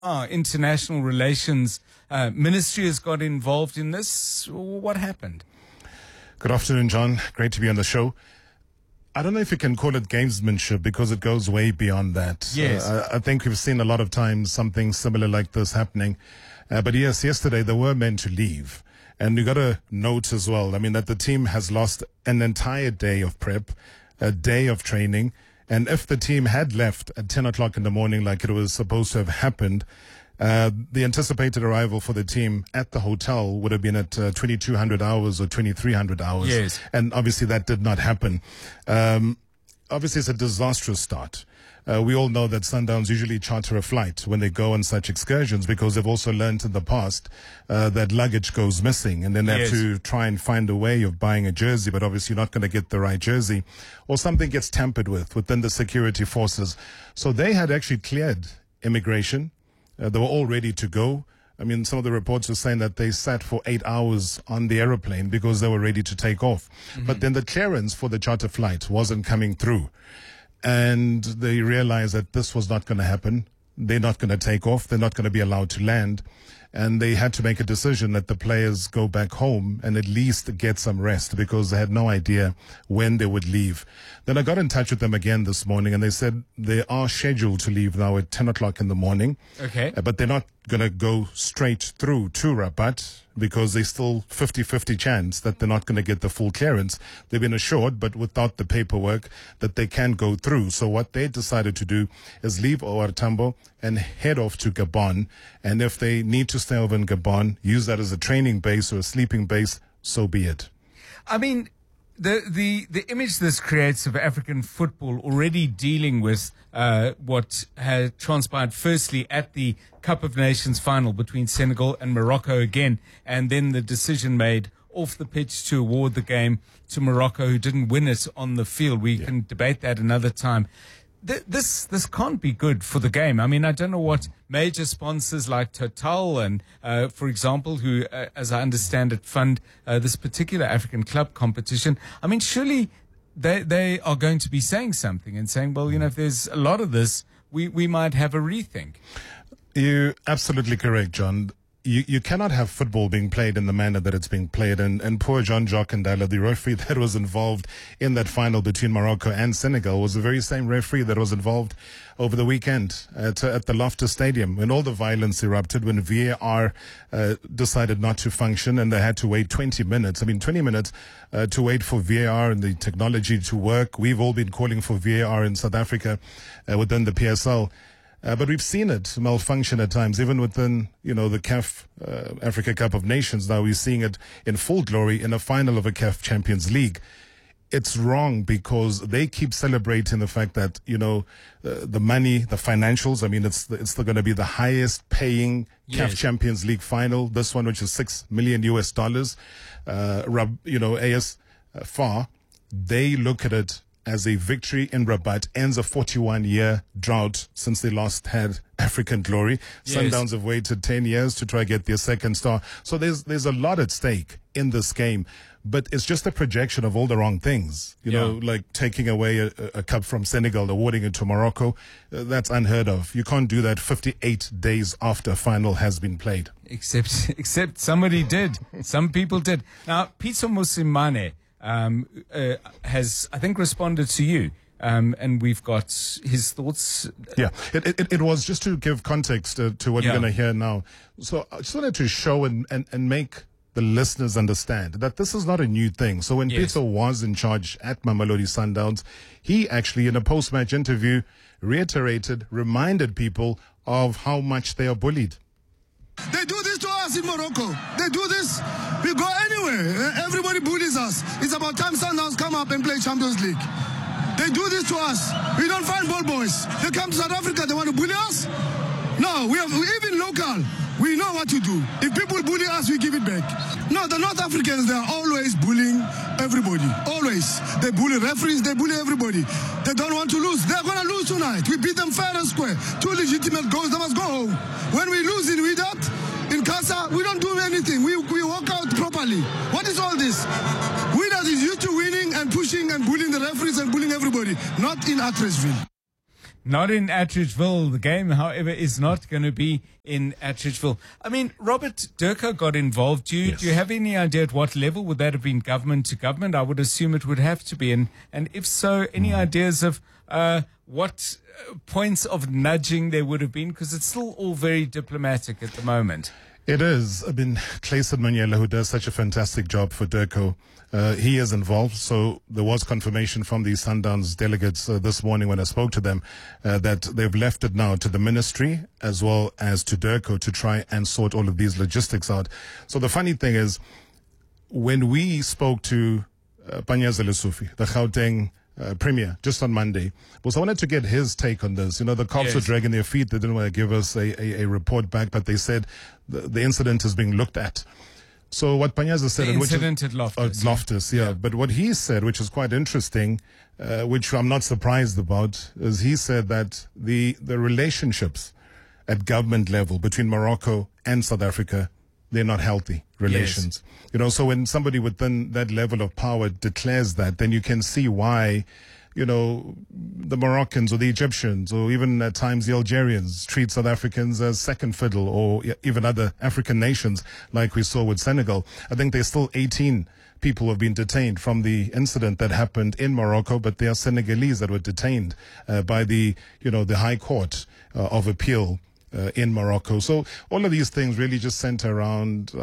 international relations ministry has got involved in this. What happened? Good afternoon, John. Great to be on the show. I don't know if you can call it gamesmanship because it goes way beyond that. Yes. I think we've seen a lot of times something similar like this happening. But yes, yesterday they were meant to leave. And you got to note as well, I mean, that the team has lost an entire day of prep, a day of training. And if the team had left at 10 o'clock in the morning like it was supposed to have happened, the anticipated arrival for the team at the hotel would have been at 2,200 hours or 2,300 hours. Yes. And obviously that did not happen. Obviously it's a disastrous start. We all know that Sundowns usually charter a flight when they go on such excursions because they've also learned in the past that luggage goes missing and then they have to try and find a way of buying a jersey, but obviously you're not going to get the right jersey or something gets tampered with within the security forces. So they had actually cleared immigration. They were all ready to go. I mean, some of the reports were saying that they sat for 8 hours on the aeroplane because they were ready to take off. Mm-hmm. But then the clearance for the charter flight wasn't coming through. And they realized that this was not going to happen. They're not going to take off. They're not going to be allowed to land. And they had to make a decision that the players go back home and at least get some rest because they had no idea when they would leave. Then I got in touch with them again this morning and they said they are scheduled to leave now at 10 o'clock in the morning. Okay. But they're not going to go straight through to Rabat because there's still 50-50 chance that they're not going to get the full clearance. They've been assured, but without the paperwork, that they can go through. So what they decided to do is leave OR Tambo and head off to Gabon. And if they need to stay over in Gabon, use that as a training base or a sleeping base, so be it. I mean, the image this creates of African football already dealing with what had transpired firstly at the Cup of Nations final between Senegal and Morocco again, and then the decision made off the pitch to award the game to Morocco, who didn't win it on the field. We can debate that another time. This can't be good for the game. I mean, I don't know what major sponsors like Total and, for example, who, as I understand it, fund this particular African club competition. I mean, surely they are going to be saying something and saying, well, you know, if there's a lot of this, we might have a rethink. You're absolutely correct, John. You cannot have football being played in the manner that it's being played. And poor Jean-Jacques Ndala, the referee that was involved in that final between Morocco and Senegal, was the very same referee that was involved over the weekend at the Loftus Stadium when all the violence erupted, when VAR decided not to function and they had to wait 20 minutes. I mean, 20 minutes to wait for VAR and the technology to work. We've all been calling for VAR in South Africa within the PSL. But we've seen it malfunction at times, even within, you know, the CAF Africa Cup of Nations. Now we're seeing it in full glory in a final of a CAF Champions League. It's wrong because they keep celebrating the fact that, you know, the money, the financials. I mean, it's going to be the highest paying CAF Champions League final. This one, which is $6 million US. You know, AS FAR, they look at it as a victory in Rabat, ends a 41-year drought since they last had African glory. Yes. Sundowns have waited 10 years to try to get their second star. So there's a lot at stake in this game. But it's just a projection of all the wrong things. You know, like taking away a cup from Senegal, awarding it to Morocco. That's unheard of. You can't do that 58 days after a final has been played. Except somebody did. Some people did. Now, Pitso Mosimane has, I think, responded to you, and we've got his thoughts. Yeah, it was just to give context to what you're going to hear now. So I just wanted to show and make the listeners understand that this is not a new thing. So when Pitso was in charge at Mamelodi Sundowns, he actually, in a post-match interview, reminded people of how much they are bullied. They do this to us in Morocco. They do this. We go anywhere. Everybody bullies us. It's about time Sundowns come up and play Champions League. They do this to us. We don't find ball boys. They come to South Africa. They want to bully us? No, we even local. We know what to do. If people bully us, we give it back. No, the North Africans, they are always bullying everybody. Always. They bully referees. They bully everybody. They don't want to lose. They're going to lose tonight. We beat them fair and square. 2 legitimate goals. They must go home. When we lose in Wydad, in Casa, we don't do anything. We walk out properly. What is all this? Wydad is used to winning and pushing and bullying the referees and bullying everybody. Not in Attersville. not in Attridgeville. The game, however, is not going to be in Attridgeville. I mean, Robert Durko got involved. Do you have any idea at what level? Would that have been government to government? I would assume it would have to be. And if so, any ideas of what points of nudging there would have been? Because it's still all very diplomatic at the moment. It is. I mean, Clayson Manyela, who does such a fantastic job for Durko, he is involved. So there was confirmation from the Sundowns delegates this morning when I spoke to them that they've left it now to the ministry as well as to Durko to try and sort all of these logistics out. So the funny thing is, when we spoke to Panyaza Lesufi, the Gauteng Premier, just on Monday, was I wanted to get his take on this. You know, the cops were dragging their feet. They didn't want to give us a report back, but they said the incident is being looked at. So what Panyaza said... The incident at Loftus. Loftus, yeah. But what he said, which is quite interesting, which I'm not surprised about, is he said that the relationships at government level between Morocco and South Africa, they're not healthy relations. Yes. You know, so when somebody within that level of power declares that, then you can see why, you know, the Moroccans or the Egyptians or even at times the Algerians treat South Africans as second fiddle, or even other African nations like we saw with Senegal. I think there's still 18 people who have been detained from the incident that happened in Morocco, but there are Senegalese that were detained by the High Court of Appeal in Morocco. So all of these things really just center around,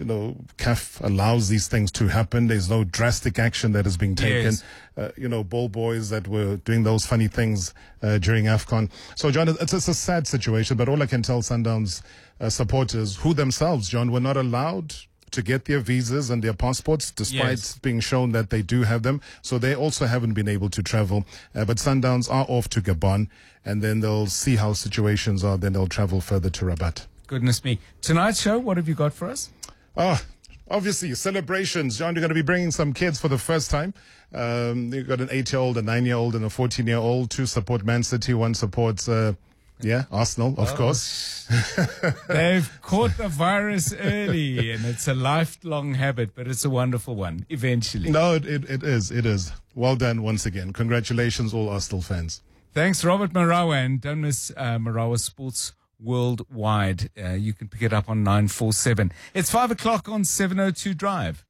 CAF allows these things to happen. There's no drastic action that is being taken. Yes. Ball boys that were doing those funny things during AFCON. So, John, it's a sad situation, but all I can tell Sundowns supporters, who themselves, John, were not allowed to get their visas and their passports, despite being shown that they do have them. So they also haven't been able to travel. But Sundowns are off to Gabon, and then they'll see how situations are. Then they'll travel further to Rabat. Goodness me. Tonight's show, what have you got for us? Obviously, celebrations. John, you're going to be bringing some kids for the first time. You've got an 8-year-old, a 9-year-old, and a 14-year-old. 2 support Man City, 1 supports... Arsenal, of course. They've caught the virus early, and it's a lifelong habit, but it's a wonderful one, eventually. No, it is. It is. Well done once again. Congratulations, all Arsenal fans. Thanks, Robert Marawa, and don't miss Marawa Sports Worldwide. You can pick it up on 947. It's 5 o'clock on 702 Drive.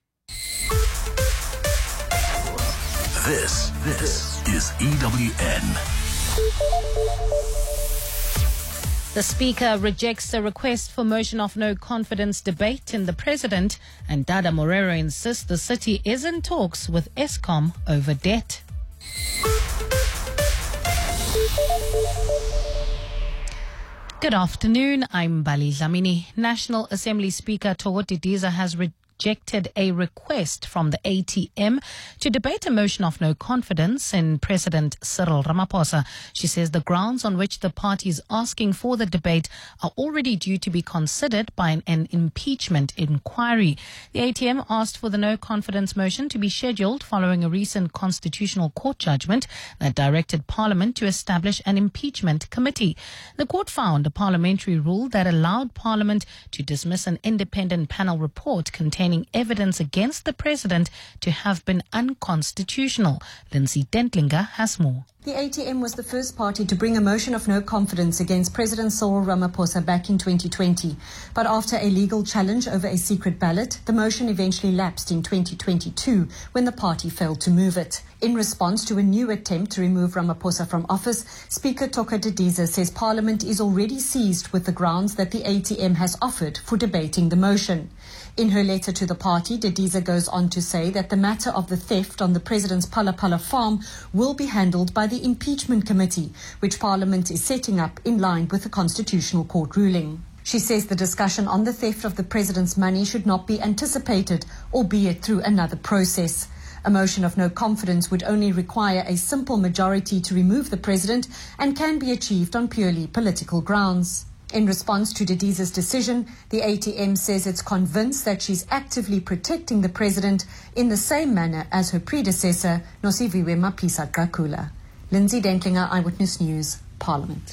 This is EWN. The Speaker rejects the request for motion of no confidence debate in the President, and Dada Morero insists the city is in talks with Eskom over debt. Good afternoon, I'm Bali Dlamini. National Assembly Speaker Thoko Didiza has rejected a request from the ATM to debate a motion of no confidence in President Cyril Ramaphosa. She says the grounds on which the party is asking for the debate are already due to be considered by an impeachment inquiry. The ATM asked for the no confidence motion to be scheduled following a recent Constitutional Court judgment that directed Parliament to establish an impeachment committee. The court found a parliamentary rule that allowed Parliament to dismiss an independent panel report containing evidence against the President to have been unconstitutional. Lindsay Dentlinger has more. The ATM was the first party to bring a motion of no confidence against President Cyril Ramaphosa back in 2020. But after a legal challenge over a secret ballot, the motion eventually lapsed in 2022 when the party failed to move it. In response to a new attempt to remove Ramaphosa from office, Speaker Thoko Didiza says Parliament is already seized with the grounds that the ATM has offered for debating the motion. In her letter to the party, Didiza goes on to say that the matter of the theft on the President's Phala farm will be handled by the Impeachment Committee, which Parliament is setting up in line with the Constitutional Court ruling. She says the discussion on the theft of the President's money should not be anticipated, albeit through another process. A motion of no confidence would only require a simple majority to remove the President and can be achieved on purely political grounds. In response to Didiza's decision, the ATM says it's convinced that she's actively protecting the President in the same manner as her predecessor, Nosiviwe Mapisa-Qakula. Lindsay Dentlinger, Eyewitness News, Parliament.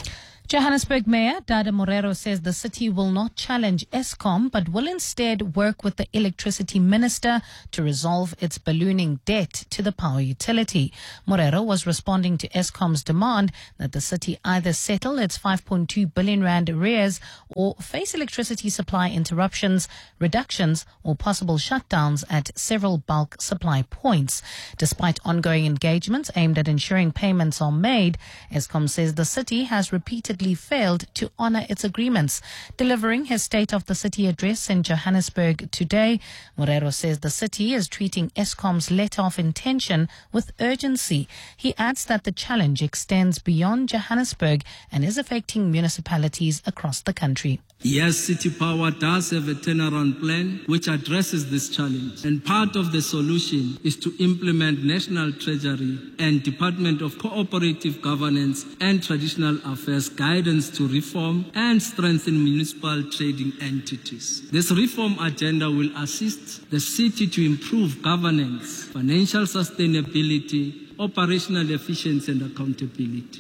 Johannesburg Mayor Dada Morero says the city will not challenge Eskom but will instead work with the electricity minister to resolve its ballooning debt to the power utility. Morero was responding to Eskom's demand that the city either settle its 5.2 billion rand arrears or face electricity supply interruptions, reductions or possible shutdowns at several bulk supply points. Despite ongoing engagements aimed at ensuring payments are made, Eskom says the city has repeatedly failed to honour its agreements. Delivering his State of the City address in Johannesburg today, Morero says the city is treating Eskom's letter of intention with urgency. He adds that the challenge extends beyond Johannesburg and is affecting municipalities across the country. Yes, City Power does have a turnaround plan which addresses this challenge. And part of the solution is to implement National Treasury and Department of Cooperative Governance and Traditional Affairs guidance to reform and strengthen municipal trading entities. This reform agenda will assist the city to improve governance, financial sustainability, operational efficiency and accountability.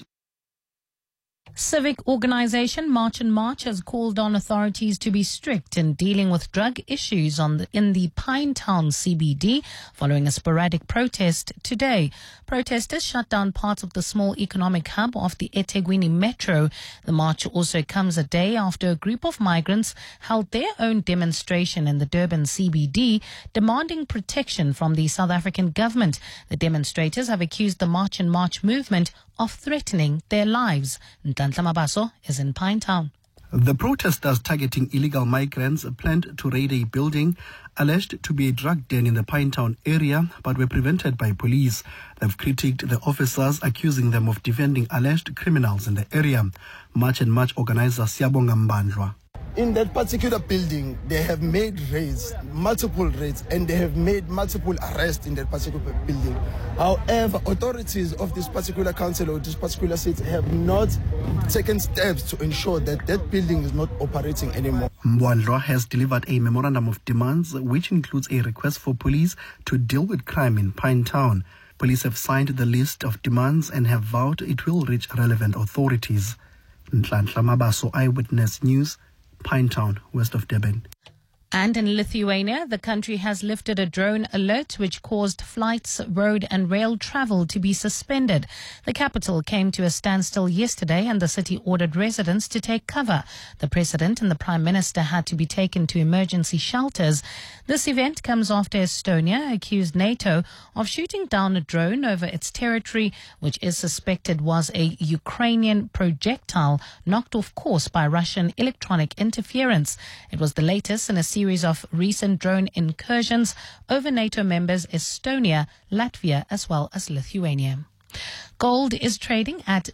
Civic organisation March and March has called on authorities to be strict in dealing with drug issues in the Pinetown CBD following a sporadic protest today. Protesters shut down parts of the small economic hub of the eThekwini Metro. The march also comes a day after a group of migrants held their own demonstration in the Durban CBD demanding protection from the South African government. The demonstrators have accused the March and March movement of threatening their lives. Ntantla Mabaso is in Pinetown. The protesters targeting illegal migrants planned to raid a building alleged to be a drug den in the Pinetown area, but were prevented by police. They've critiqued the officers, accusing them of defending alleged criminals in the area. March and March organizer Siyabonga Mbandlwa. In that particular building, they have made raids, multiple raids, and they have made multiple arrests in that particular building. However, authorities of this particular council or this particular city have not taken steps to ensure that that building is not operating anymore. Mbandlwa has delivered a memorandum of demands, which includes a request for police to deal with crime in Pinetown. Police have signed the list of demands and have vowed it will reach relevant authorities. Ntantla Mabaso, Eyewitness News, Pinetown, west of Durban. And in Lithuania, the country has lifted a drone alert which caused flights, road and rail travel to be suspended. The capital came to a standstill yesterday and the city ordered residents to take cover. The president and the prime minister had to be taken to emergency shelters. This event comes after Estonia accused NATO of shooting down a drone over its territory, which is suspected was a Ukrainian projectile knocked off course by Russian electronic interference. It was the latest in a series of recent drone incursions over NATO members Estonia, Latvia, as well as Lithuania. Gold is trading at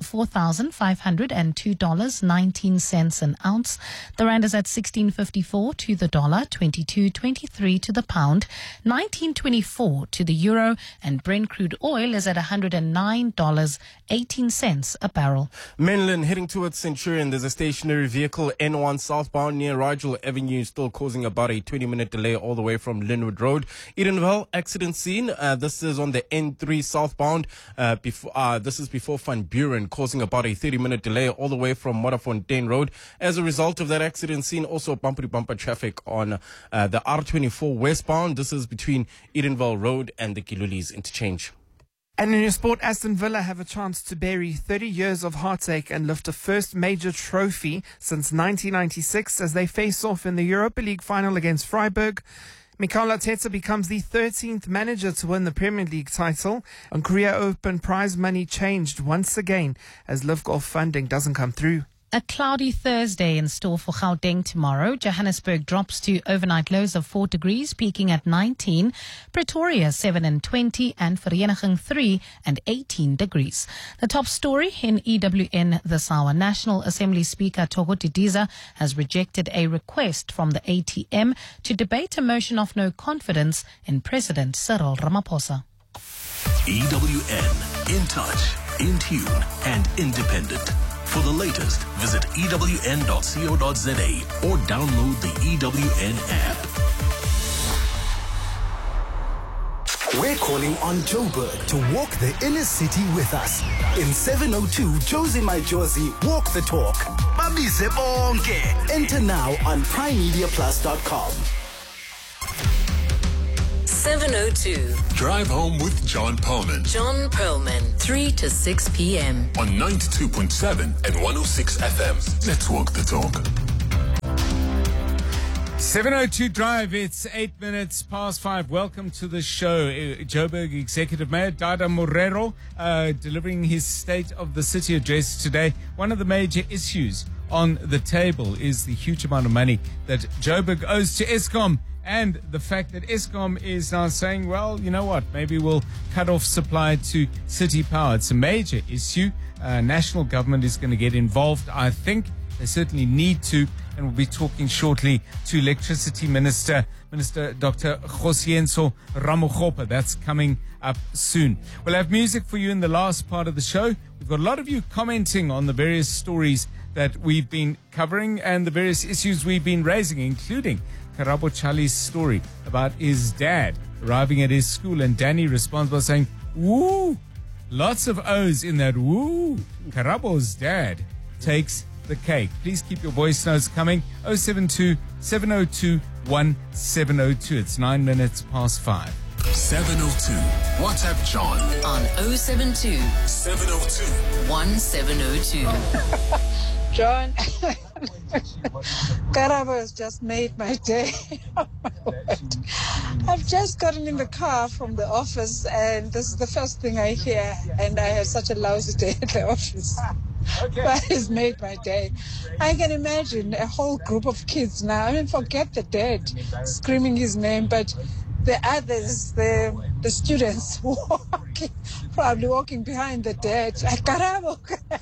$4,502.19 an ounce. The rand is at 16.54 to the dollar, 22.23 to the pound, 19.24 to the euro, and Brent crude oil is at $109.18 a barrel. Menlyn heading towards Centurion. There's a stationary vehicle N1 southbound near Rigel Avenue, still causing about a 20-minute delay all the way from Linwood Road. Edenville accident scene. This is on the N3 southbound. This is before Van Buren, causing about a 30-minute delay all the way from Modderfontein Road. As a result of that accident scene, also bumper-to-bumper traffic on the R24 westbound. This is between Edenville Road and the Kilulis interchange. And in your sport, Aston Villa have a chance to bury 30 years of heartache and lift a first major trophy since 1996 as they face off in the Europa League final against Freiburg. Mikel Arteta becomes the 13th manager to win the Premier League title, and Korea Open prize money changed once again as Live Golf funding doesn't come through. A cloudy Thursday in store for Gauteng tomorrow. Johannesburg drops to overnight lows of 4 degrees, peaking at 19. Pretoria 7 and 20, and Vereeniging 3 and 18 degrees. The top story in EWN this hour. National Assembly Speaker Thoko Didiza has rejected a request from the ATM to debate a motion of no confidence in President Cyril Ramaphosa. EWN, in touch, in tune, and independent. For the latest, visit ewn.co.za or download the EWN app. We're calling on Joburg to walk the inner city with us. In 702 Josie My Josie, walk the talk. Babize bonke. Enter now on primemediaplus.com. 702. Drive home with John Perlman. John Perlman, 3 to 6 p.m. On 92.7 and 106 FM. Let's walk the talk. 702 Drive, it's 8 minutes past 5. Welcome to the show. Joburg Executive Mayor Dada Morero delivering his State of the City address today. One of the major issues on the table is the huge amount of money that Joburg owes to Eskom, and the fact that Eskom is now saying, well, you know what, maybe we'll cut off supply to City Power. It's a major issue. National government is going to get involved, I think. They certainly need to, and we'll be talking shortly to Electricity Minister Dr. Kgosientsho Ramokgopa. That's coming up soon. We'll have music for you in the last part of the show. We've got a lot of you commenting on the various stories that we've been covering and the various issues we've been raising, including Karabo Chali's story about his dad arriving at his school, and Danny responds by saying, woo, lots of O's in that woo. Karabo's dad takes the cake. Please keep your voice notes coming. 072 702 1702. It's 9 minutes past 5. 702. WhatsApp John on 072 702 1702. John, Karabo has just made my day. Oh my word. I've just gotten in the car from the office, and this is the first thing I hear, and I had such a lousy day at the office. Okay. But it's made my day. I can imagine a whole group of kids now. I mean, forget the dad screaming his name, but the others, the students probably walking behind the dad. Karabo.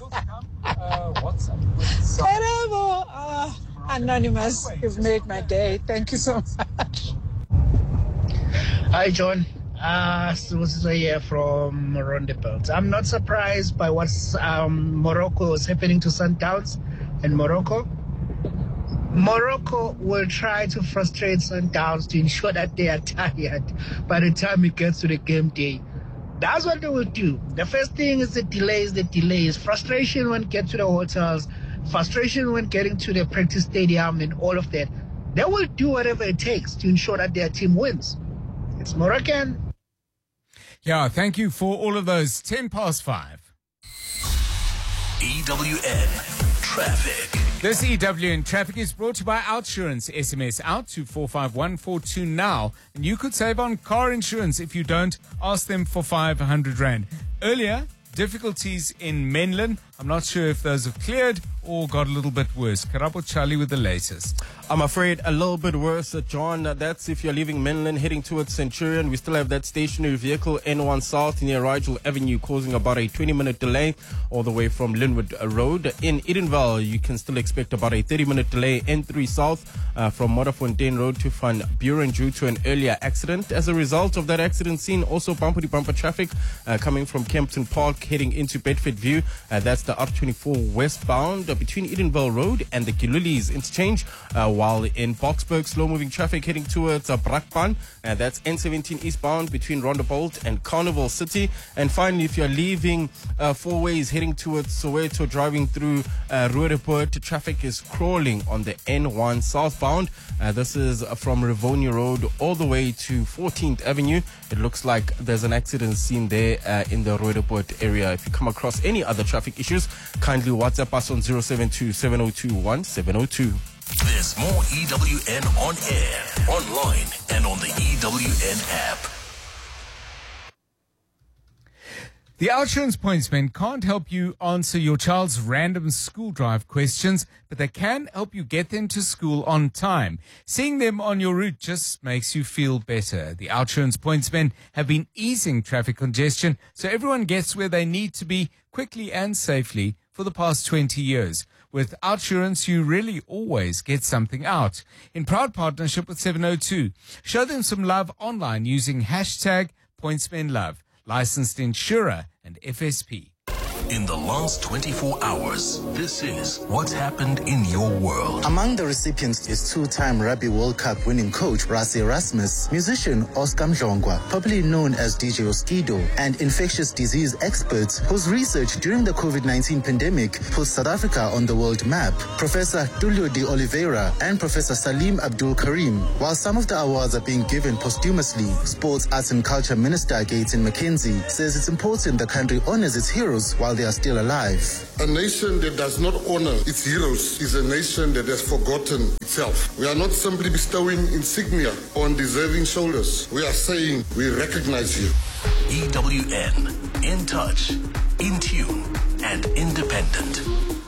Karabo. Anonymous, you've made my day. Thank you so much. Hi, John. Susa here from Rondebelt. I'm not surprised by what's Morocco is happening to Sundowns in Morocco. Morocco will try to frustrate Sundowns to ensure that they are tired by the time it gets to the game day. That's what they will do. The first thing is the delays. Frustration when get to the hotels, frustration when getting to the practice stadium and all of that. They will do whatever it takes to ensure that their team wins. It's Moroccan. Yeah, thank you for all of those. 10 past 5. EWN Traffic. This EWN Traffic is brought to you by Outsurance. SMS out to 45142 now, and you could save on car insurance. If you don't, ask them for 500 Rand. Earlier, difficulties in Menlyn. I'm not sure if those have cleared or got a little bit worse. Karabo Charlie with the latest. I'm afraid a little bit worse, John. That's if you're leaving Menlyn heading towards Centurion. We still have that stationary vehicle N1 South near Rigel Avenue causing about a 20-minute delay all the way from Linwood Road. In Edenville, you can still expect about a 30-minute delay N3 South from Modderfontein Road to Van Buren due to an earlier accident. As a result of that accident scene, also bumper-to-bumper traffic coming from Kempton Park heading into Bedford View. That's the R24 westbound between Edenville Road and the Gilulis interchange. While in Boksburg, slow-moving traffic heading towards Brakpan. That's N17 eastbound between Rondebolt and Carnival City. And finally, if you're leaving four ways heading towards Soweto, driving through Roodepoort, traffic is crawling on the N1 southbound. This is from Rivonia Road all the way to 14th Avenue. It looks like there's an accident scene there in the Roodepoort area. If you come across any other traffic issues, kindly WhatsApp us on 072 702 1702. There's more EWN on air, online, and on the EWN app. The Outsurance Pointsmen can't help you answer your child's random school drive questions, but they can help you get them to school on time. Seeing them on your route just makes you feel better. The Outsurance Pointsmen have been easing traffic congestion so everyone gets where they need to be quickly and safely for the past 20 years. With Outsurance, you really always get something out. In proud partnership with 702, show them some love online using #PointsmenLove. Licensed insurer and FSP. in the last 24 hours. This is what's happened in your world. Among the recipients is two-time Rugby World Cup winning coach Rassie Erasmus, musician Oscar Mdlongwa, popularly known as DJ Oskido, and infectious disease experts whose research during the COVID-19 pandemic put South Africa on the world map, Professor Tulio de Oliveira and Professor Salim Abdul Karim. While some of the awards are being given posthumously, Sports, Arts and Culture Minister Gaten McKenzie says it's important the country honors its heroes while they are still alive. A nation that does not honor its heroes is a nation that has forgotten itself. We are not simply bestowing insignia on deserving shoulders. We are saying we recognize you. EWN, in touch, in tune, and independent.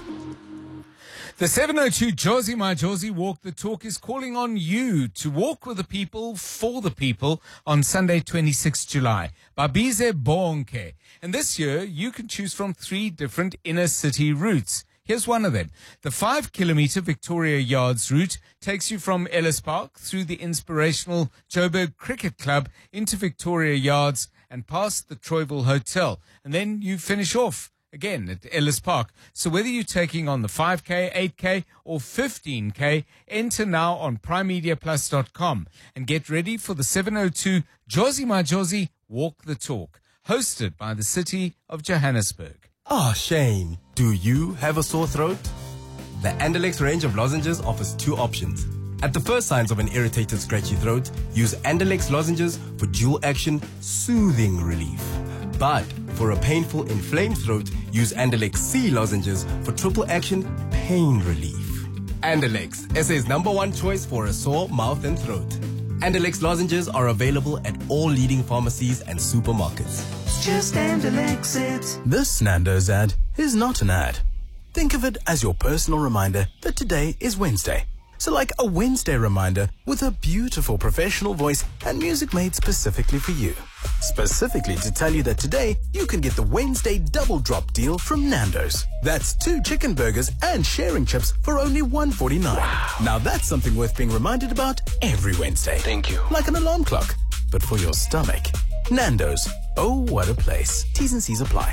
The 702 Jozi My Jozi Walk the Talk is calling on you to walk with the people, for the people, on Sunday, 26 July. Babize Bonke. And this year, you can choose from 3 different inner city routes. Here's one of them. The 5-kilometer Victoria Yards route takes you from Ellis Park through the inspirational Joburg Cricket Club into Victoria Yards and past the Troyville Hotel. And then you finish off again at Ellis Park. So whether you're taking on the 5K, 8K or 15K, enter now on primemediaplus.com and get ready for the 702 Jozi My Jozi Walk the Talk, hosted by the City of Johannesburg. Ah, Shane, do you have a sore throat? The Andalex range of lozenges offers 2 options. At the first signs of an irritated, scratchy throat, use Andalex lozenges for dual action soothing relief. But for a painful, inflamed throat, use Andalex C lozenges for triple action pain relief. Andalex, SA's #1 choice for a sore mouth and throat. Andalex lozenges are available at all leading pharmacies and supermarkets. Just Andalex it. This Nando's ad is not an ad. Think of it as your personal reminder that today is Wednesday. So like a Wednesday reminder with a beautiful professional voice and music made specifically for you. Specifically to tell you that today you can get the Wednesday double drop deal from Nando's. That's 2 chicken burgers and sharing chips for only $1.49. Wow. Now that's something worth being reminded about every Wednesday. Thank you. Like an alarm clock, but for your stomach. Nando's. Oh, what a place. T's and C's apply.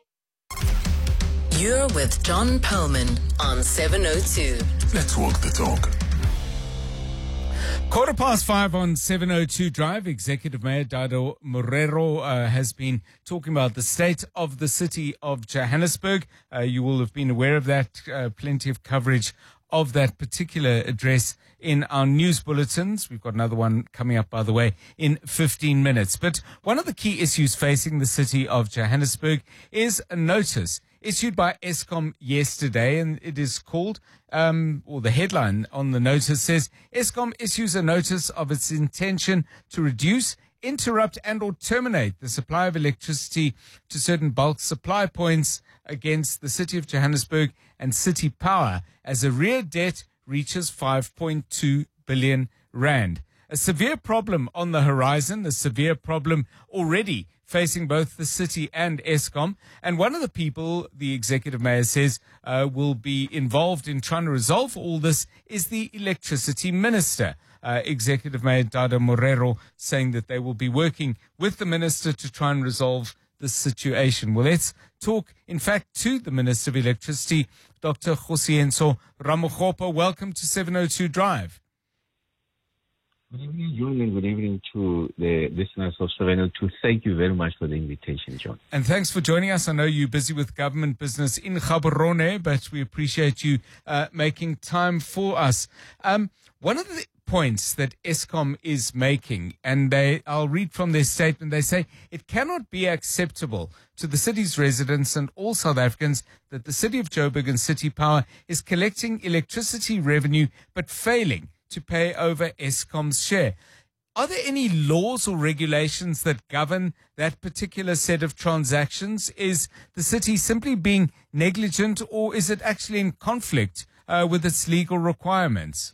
You're with John Perlman on 702. Let's walk the talk. 5:15 on 702 Drive. Executive Mayor Dado Morero has been talking about the state of the city of Johannesburg. You will have been aware of that. Plenty of coverage of that particular address in our news bulletins. We've got another one coming up, by the way, in 15 minutes. But one of the key issues facing the city of Johannesburg is a notice issued by Eskom yesterday, and it is called, or the headline on the notice says, Eskom issues a notice of its intention to reduce, interrupt and or terminate the supply of electricity to certain bulk supply points against the city of Johannesburg and City Power as arrear debt reaches 5.2 billion rand. A severe problem on the horizon, a severe problem already facing both the city and Eskom. And one of the people, the executive mayor says, will be involved in trying to resolve all this is the electricity minister. Executive Mayor Dado Morero saying that they will be working with the minister to try and resolve the situation. Well, let's talk, in fact, to the Minister of Electricity, Dr. Kgosientsho Ramokgopa. Welcome to 702 Drive. Good evening, John, and good evening to the listeners of 702. Thank you very much for the invitation, John. And thanks for joining us. I know you're busy with government business in Gaborone, but we appreciate you making time for us. One of the points that Eskom is making, and I'll read from their statement, they say, it cannot be acceptable to the city's residents and all South Africans that the city of Joburg and City Power is collecting electricity revenue but failing to pay over Eskom's share. Are there any laws or regulations that govern that particular set of transactions? Is the city simply being negligent, or is it actually in conflict with its legal requirements?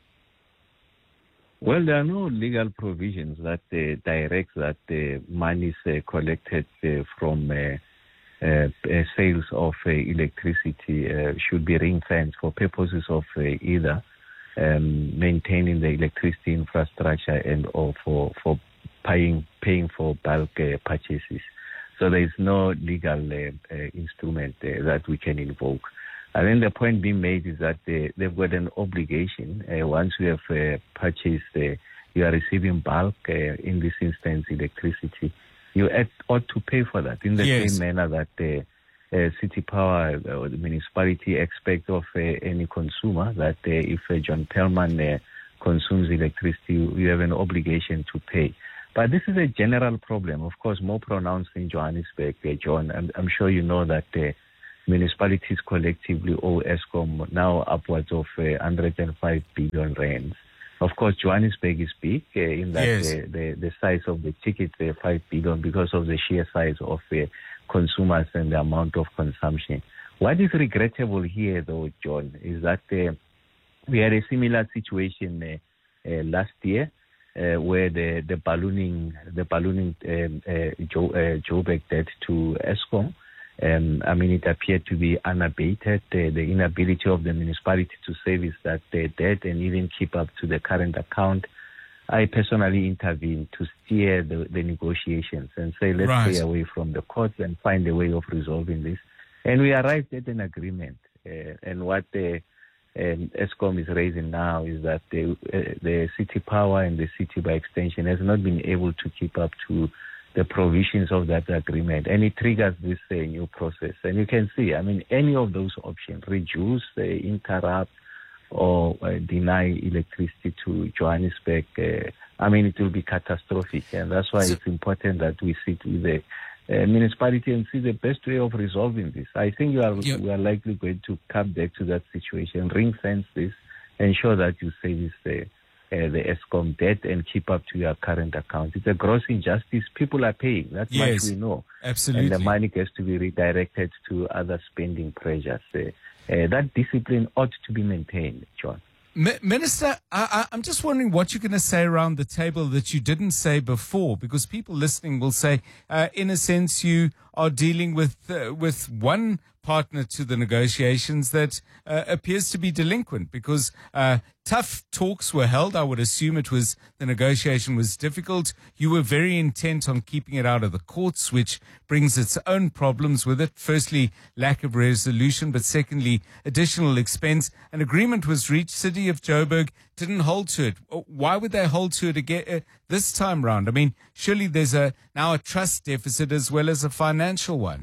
Well, there are no legal provisions that direct that the monies collected from sales of electricity should be ring-fenced for purposes of either maintaining the electricity infrastructure and or for paying for bulk purchases. So there is no legal instrument that we can invoke. And then the point being made is that they've got an obligation. Once you have purchased, you are receiving bulk, in this instance, electricity, you ought to pay for that in the same manner that City Power or the municipality expect of any consumer that if John Perlman consumes electricity, you have an obligation to pay. But this is a general problem, of course, more pronounced in Johannesburg, John. I'm sure you know that municipalities collectively owe Eskom now upwards of 105 billion rands. Of course, Johannesburg is big in that the size of the ticket, 5 billion, because of the sheer size of consumers and the amount of consumption. What is regrettable here, though, John, is that we had a similar situation last year where the ballooning Joburg debt to Eskom. It appeared to be unabated. The inability of the municipality to service that debt and even keep up to the current account. I personally intervened to steer the negotiations and say, let's stay away from the courts and find a way of resolving this. And we arrived at an agreement. And what Eskom is raising now is that the City Power and the city by extension has not been able to keep up to the provisions of that agreement, and it triggers this new process. And you can see, any of those options, reduce, interrupt, or deny electricity to Johannesburg, it will be catastrophic. And that's why it's important that we sit with the municipality and see the best way of resolving this. I think we are likely going to come back to that situation, ring fence this, ensure that you service the Eskom debt and keep up to your current account. It's a gross injustice. People are paying. That's much we know. Absolutely. And the money has to be redirected to other spending pressures. That discipline ought to be maintained, John. Minister, I'm just wondering what you're going to say around the table that you didn't say before, because people listening will say, in a sense, you are dealing with one partner to the negotiations that appears to be delinquent, because tough talks were held. I would assume the negotiation was difficult. You were very intent on keeping it out of the courts, which brings its own problems with it. Firstly, lack of resolution, but secondly, additional expense. An agreement was reached. City of Joburg didn't hold to it. Why would they hold to it again this time round? Surely there's now a trust deficit as well as a financial one.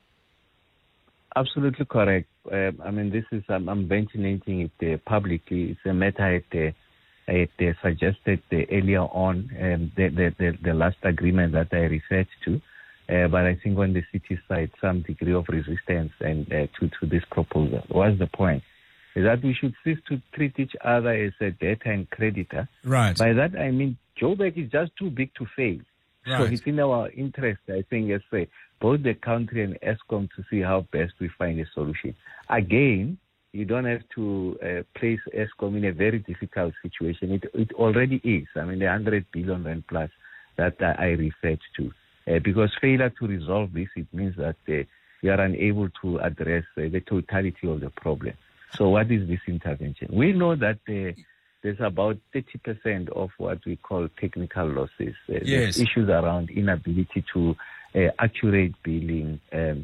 Absolutely correct. This is, I'm ventilating it publicly. It's a matter I had suggested earlier on, the last agreement that I referred to. But I think on the city side, some degree of resistance and to this proposal. What's the point? Is that we should cease to treat each other as a debtor and creditor. Right. By that, I mean, Joburg is just too big to fail. Right. So it's in our interest, I think, as both the country and Eskom to see how best we find a solution. Again, you don't have to place Eskom in a very difficult situation. It already is. The 100 billion rand plus that I referred to. Because failure to resolve this, it means that you are unable to address the totality of the problem. So what is this intervention? We know that there's about 30% of what we call technical losses. There's issues around inability to accurate billing,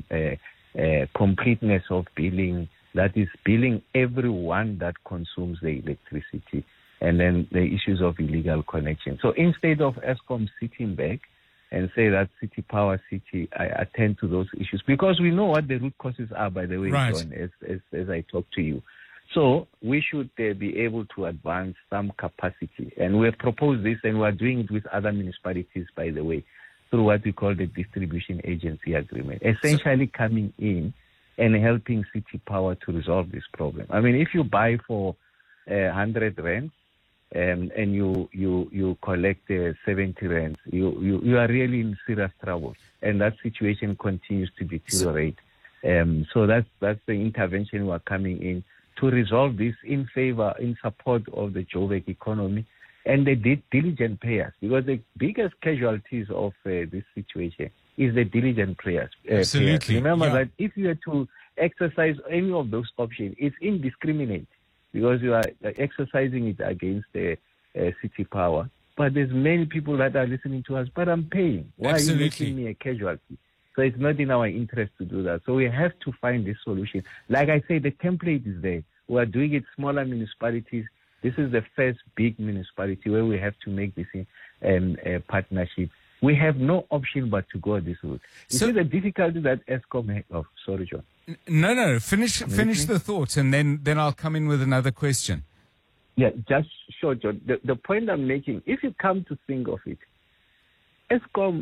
completeness of billing, that is billing everyone that consumes the electricity, and then the issues of illegal connection. So instead of Eskom sitting back and say that City Power City, I attend to those issues, because we know what the root causes are, by the way, right. John, as I talk to you. So we should be able to advance some capacity. And we have proposed this, and we are doing it with other municipalities, by the way, through what we call the distribution agency agreement, essentially coming in and helping City Power to resolve this problem. If you buy for 100 rands and you collect 70 rands, you are really in serious trouble, and that situation continues to deteriorate. So that's the intervention we are coming in to resolve this in support of the Joburg economy and the diligent payers, because the biggest casualties of this situation is the diligent payers. Absolutely. Remember that if you are to exercise any of those options, it's indiscriminate, because you are exercising it against the City Power. But there's many people that are listening to us, but I'm paying. Why Absolutely. are you making me a casualty? So it's not in our interest to do that. So we have to find this solution. Like I say, the template is there. We are doing it smaller municipalities. This is the first big municipality where we have to make this partnership. We have no option but to go this route. You see the difficulty that Eskom has. Oh, sorry, John. No. Finish the thought, and then I'll come in with another question. Yeah, just short, John. The point I'm making, if you come to think of it, Eskom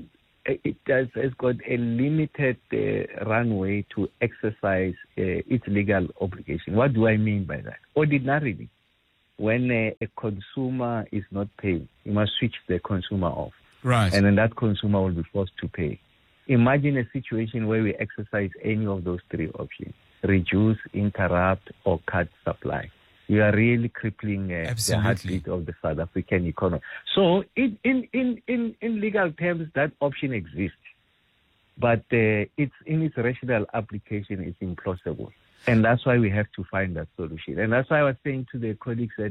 has got a limited runway to exercise its legal obligation. What do I mean by that? Ordinarily, when a consumer is not paying, you must switch the consumer off. Right. And then that consumer will be forced to pay. Imagine a situation where we exercise any of those three options: reduce, interrupt, or cut supply. You are really crippling the heartbeat of the South African economy. So in legal terms, that option exists. But it's in its rational application, it's implausible. And that's why we have to find that solution. And that's why I was saying to the colleagues at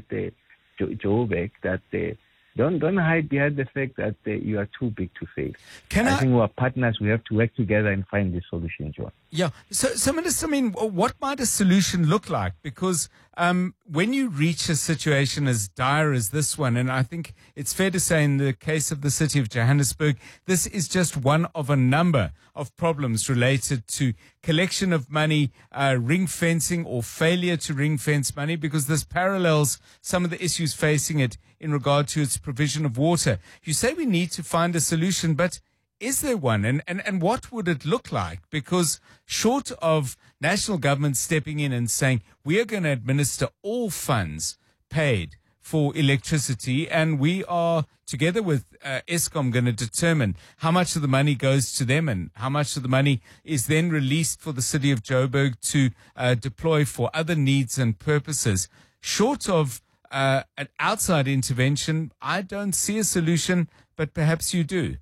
Joburg that don't hide behind the fact that you are too big to fail. I think we are partners. We have to work together and find this solution, John. Yeah. So Minister, I mean, what might a solution look like? Because when you reach a situation as dire as this one, and I think it's fair to say in the case of the city of Johannesburg, this is just one of a number of problems related to collection of money, ring fencing or failure to ring fence money, because this parallels some of the issues facing it in regard to its provision of water. You say we need to find a solution, but is there one? And what would it look like? Because short of national government stepping in and saying, we are going to administer all funds paid for electricity, and we are, together with Eskom, going to determine how much of the money goes to them and how much of the money is then released for the city of Joburg to deploy for other needs and purposes. Short of an outside intervention, I don't see a solution, but perhaps you do.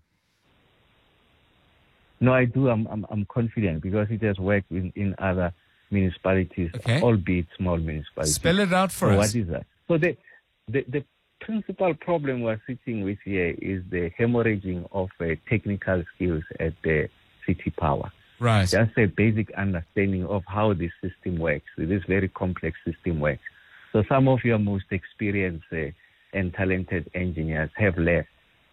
No, I do. I'm confident because it has worked in other municipalities, albeit small municipalities. Spell it out for us. What is that? So the principal problem we're sitting with here is the hemorrhaging of technical skills at the city power. Right. Just a basic understanding of how this system works. This very complex system works. So some of your most experienced and talented engineers have left.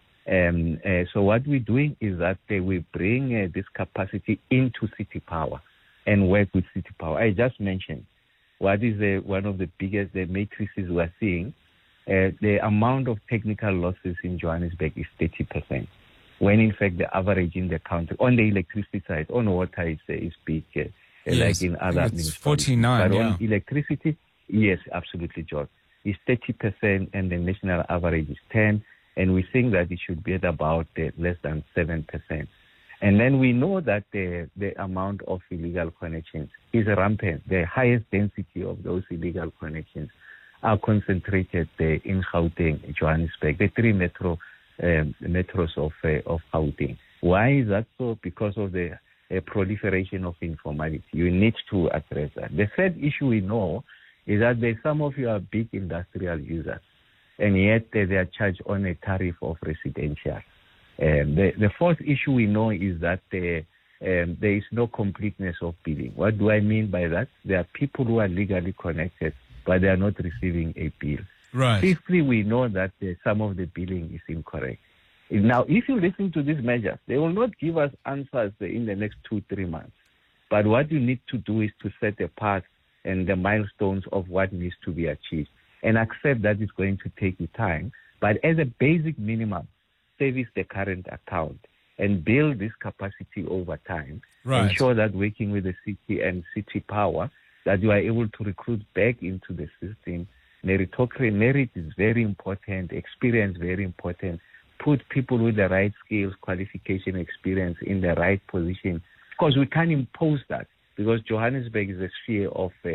So what we're doing is that we bring this capacity into city power and work with city power. I just mentioned what is one of the biggest matrices we're seeing. The amount of technical losses in Johannesburg is 30%, when in fact the average in the country, on the electricity side, on water is big, like in other municipalities. 49, but yeah. on electricity, yes, absolutely, George. It's 30% and the national average is 10%. And we think that it should be at about less than 7%. And then we know that the amount of illegal connections is rampant. The highest density of those illegal connections are concentrated in Gauteng, Johannesburg, the three metros of Gauteng. Why is that so? Because of the proliferation of informality. You need to address that. The third issue we know is that some of you are big industrial users, and yet they are charged on a tariff of residential. The fourth issue we know is that there is no completeness of billing. What do I mean by that? There are people who are legally connected, but they are not receiving a bill. Right. Fifthly, we know that some of the billing is incorrect. Now, if you listen to these measures, they will not give us answers in the next 2-3 months. But what you need to do is to set a path and the milestones of what needs to be achieved, and accept that it's going to take you time. But as a basic minimum, service the current account and build this capacity over time. Right. Ensure that working with the city and city power, that you are able to recruit back into the system. Meritocracy, merit is very important, experience very important. Put people with the right skills, qualification, experience in the right position. Because we can't impose that, because Johannesburg is a sphere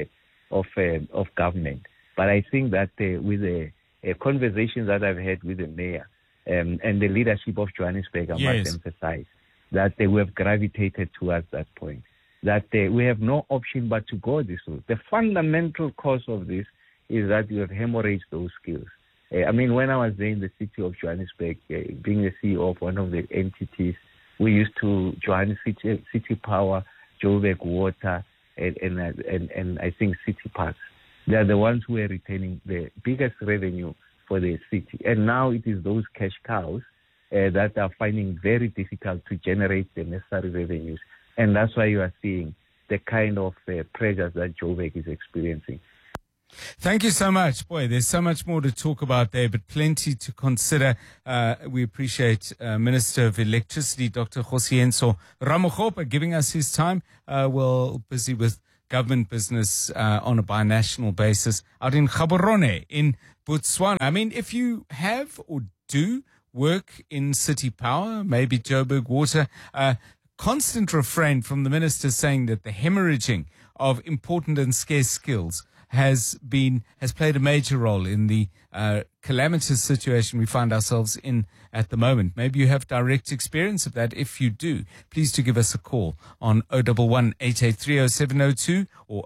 of government. But I think that with the conversations that I've had with the mayor and the leadership of Johannesburg, I must emphasize that we have gravitated towards that point, that we have no option but to go this route. The fundamental cause of this is that you have hemorrhaged those skills. I mean, when I was there in the city of Johannesburg, being the CEO of one of the entities We used to join City Power, Joburg Water, and I think City Parks. They are the ones who are retaining the biggest revenue for the city. And now it is those cash cows that are finding very difficult to generate the necessary revenues. And that's why you are seeing the kind of pressures that Joburg is experiencing. Thank you so much. Boy, there's so much more to talk about there, but plenty to consider. We appreciate Minister of Electricity, Dr. Kgosientsho Ramokgopa, giving us his time. We're busy with government business on a binational basis out in Gaborone in Botswana. I mean, if you have or do work in City Power, maybe Joburg Water, constant refrain from the minister saying that the hemorrhaging of important and scarce skills has played a major role in the calamitous situation we find ourselves in at the moment. Maybe you have direct experience of that. If you do, please do give us a call on 011-883-0702 or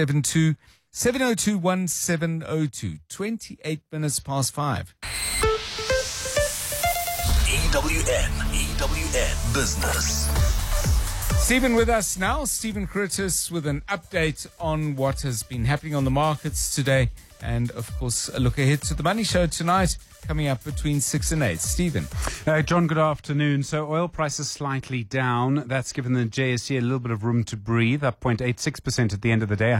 072-702-1702. 28 minutes past 5. EWN Business. Stephen with us now. Stephen Curtis with an update on what has been happening on the markets today. And, of course, a look ahead to the Money Show tonight, coming up between 6 and 8. Stephen. John, good afternoon. So oil prices slightly down. That's given the JSE a little bit of room to breathe, up 0.86% at the end of the day,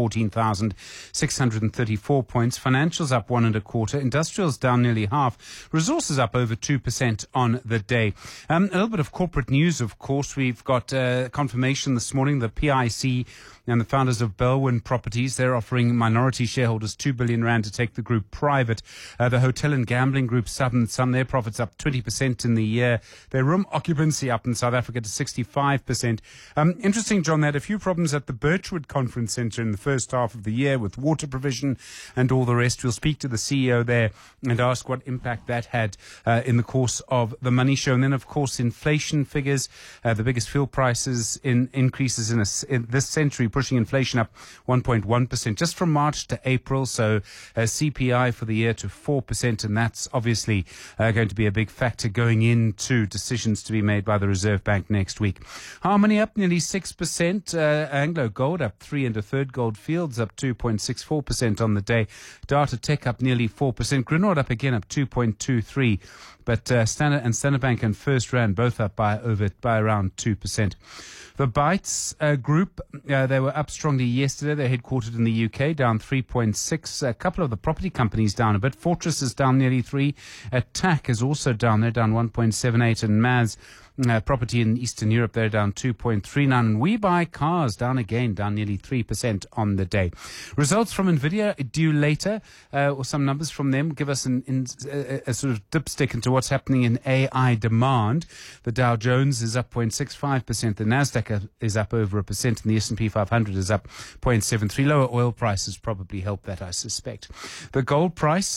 114,634 points. Financials up 1 1/4. Industrials down nearly half. Resources up over 2% on the day. A little bit of corporate news, of course. We've got confirmation this morning, the PIC and the founders of Belwyn Properties, they're offering minority shareholders 2 billion rand to take the group private. The hotel and gambling group Southern Sun, their profits up 20% in the year. Their room occupancy up in South Africa to 65%. Interesting, John, they had a few problems at the Birchwood Conference Centre in the first half of the year with water provision and all the rest. We'll speak to the CEO there and ask what impact that had in the course of the Money Show. And then, of course, inflation figures, the biggest fuel prices increases in this century, pushing inflation up 1.1% just from March to April. So CPI for the year to 4%, and that's obviously going to be a big factor going into decisions to be made by the Reserve Bank next week. Harmony up nearly 6%. Anglo Gold up 3 1/3. Gold Fields up 2.64% on the day. Data Tech up nearly 4%. Grindrod up again, up 2.23%. But Standard Bank and First Rand both up by around 2%. The Bytes Group, they were up strongly yesterday. They're headquartered in the UK, down 3.6%. A couple of the property companies down a bit. Fortress is down nearly 3%. TAC is also down. They're down 1.78%. And MAS property in Eastern Europe, they're down 2.39%. And We Buy Cars down again, down nearly 3% on the day. Results from NVIDIA due later, or some numbers from them give us a sort of dipstick into what's happening in AI demand. The Dow Jones is up 0.65%. The Nasdaq is up over 1%, and the S&P 500 is up 0.73%. Lower oil prices probably help that, I suspect. The gold price,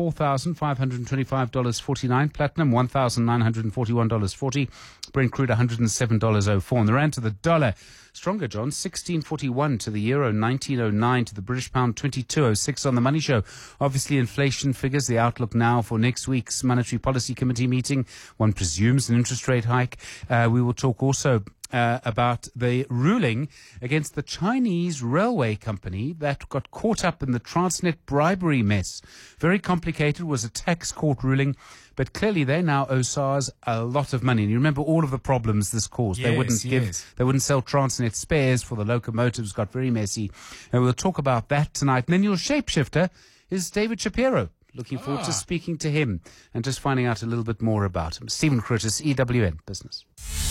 $4,525.49. Platinum, $1,941.40. Brent crude, $107.04. And the rand to the dollar, stronger, John, 16.41 to the euro, 19.09 to the British pound, 22.06 on the Money Show. Obviously, inflation figures, the outlook now for next week's Monetary Policy Committee meeting. One presumes an interest rate hike. We will talk also about the ruling against the Chinese railway company that got caught up in the Transnet bribery mess. Very complicated, was a tax court ruling, but clearly they now owe SARS a lot of money. And you remember all of the problems this caused. Yes, they wouldn't sell Transnet spares for the locomotives, got very messy. And we'll talk about that tonight. And then your shapeshifter is David Shapiro. Looking forward to speaking to him and just finding out a little bit more about him. Stephen Curtis, EWN Business.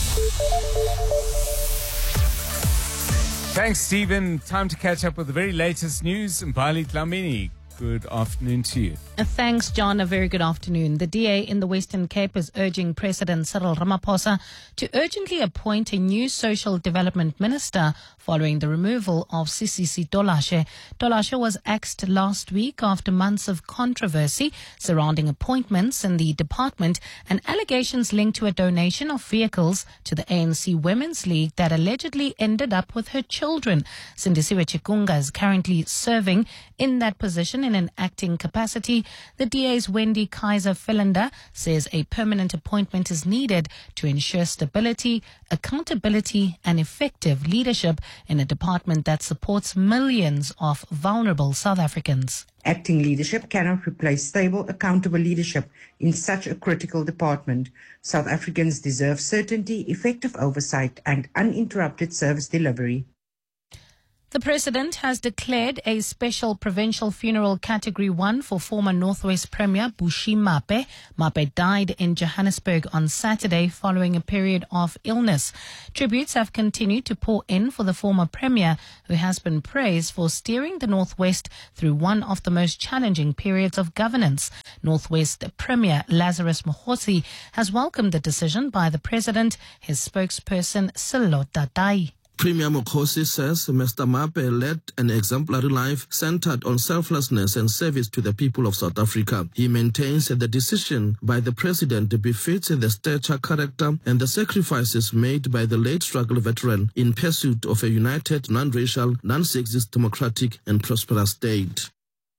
Thanks, Stephen. Time to catch up with the very latest news. Mbali Dlamini, good afternoon to you. Thanks, John. A very good afternoon. The DA in the Western Cape is urging President Cyril Ramaphosa to urgently appoint a new social development minister following the removal of Sisisi Dolashe. Dolashe was axed last week after months of controversy surrounding appointments in the department and allegations linked to a donation of vehicles to the ANC Women's League that allegedly ended up with her children. Sindisiwe Chikunga is currently serving in that position in an acting capacity. The DA's Wendy Kaiser Philander says a permanent appointment is needed to ensure stability, accountability and effective leadership in a department that supports millions of vulnerable South Africans. Acting leadership cannot replace stable, accountable leadership in such a critical department. South Africans deserve certainty, effective oversight and uninterrupted service delivery. The President has declared a special provincial funeral Category 1 for former Northwest Premier Bushi Mape. Mape died in Johannesburg on Saturday following a period of illness. Tributes have continued to pour in for the former Premier, who has been praised for steering the Northwest through one of the most challenging periods of governance. Northwest Premier Lazarus Mokhosi has welcomed the decision by the President, his spokesperson Sello Datai. Premier Mokhosi says Mr. Mape led an exemplary life centered on selflessness and service to the people of South Africa. He maintains that the decision by the President befits the stature, character and the sacrifices made by the late struggle veteran in pursuit of a united, non-racial, non-sexist, democratic and prosperous state.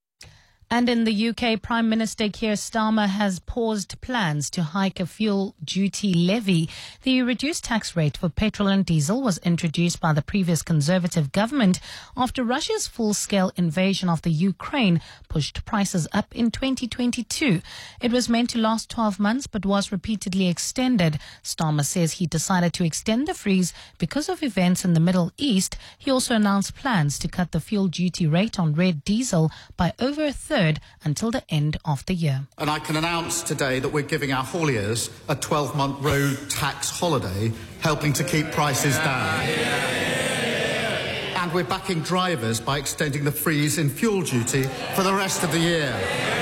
And in the UK, Prime Minister Keir Starmer has paused plans to hike a fuel duty levy. The reduced tax rate for petrol and diesel was introduced by the previous Conservative government after Russia's full-scale invasion of the Ukraine pushed prices up in 2022. It was meant to last 12 months but was repeatedly extended. Starmer says he decided to extend the freeze because of events in the Middle East. He also announced plans to cut the fuel duty rate on red diesel by over a third until the end of the year. And I can announce today that we're giving our hauliers a 12-month road tax holiday, helping to keep prices down. And we're backing drivers by extending the freeze in fuel duty for the rest of the year.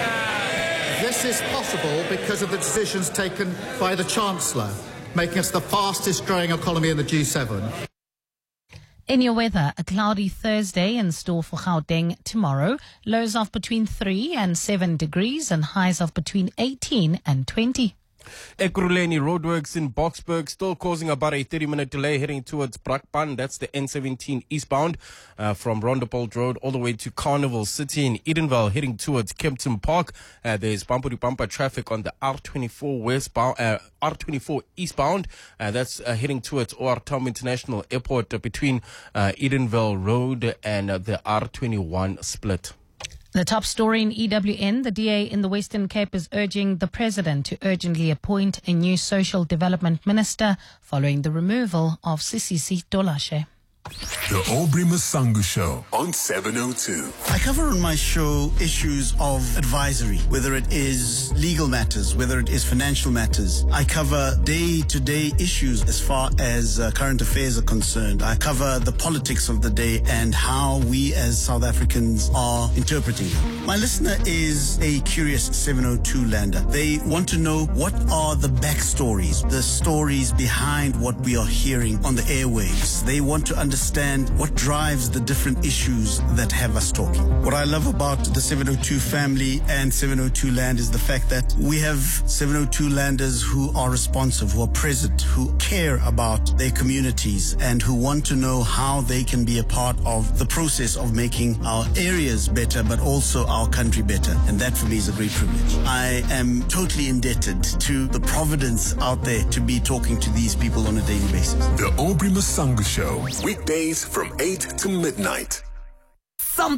This is possible because of the decisions taken by the Chancellor, making us the fastest growing economy in the G7. In your weather, a cloudy Thursday in store for Gauteng tomorrow. Lows of between 3 and 7 degrees and highs of between 18 and 20. Ekurhuleni roadworks in Boksburg still causing about a 30-minute delay heading towards Brakpan. That's the N17 eastbound from Rondopole Road all the way to Carnival City in Edenvale heading towards Kempton Park. There's bumper-to-bumper traffic on the R24 westbound, R24 eastbound. That's heading towards OR Tambo International Airport between Edenvale Road and the R21 split. The top story in EWN, the DA in the Western Cape is urging the President to urgently appoint a new social development minister following the removal of Sisisi Dolashe. The Aubrey Masangu Show on 702. I cover on my show issues of advisory, whether it is legal matters, whether it is financial matters. I cover day-to-day issues as far as current affairs are concerned. I cover the politics of the day and how we as South Africans are interpreting them. My listener is a curious 702 lander. They want to know what are the backstories, the stories behind what we are hearing on the airwaves. They want to understand what drives the different issues that have us talking. What I love about the 702 family and 702 Land is the fact that we have 702 landers who are responsive, who are present, who care about their communities and who want to know how they can be a part of the process of making our areas better but also our country better. And that for me is a great privilege. I am totally indebted to the providence out there to be talking to these people on a daily basis. The Aubrey Masangu Show, weekdays from 8 to midnight.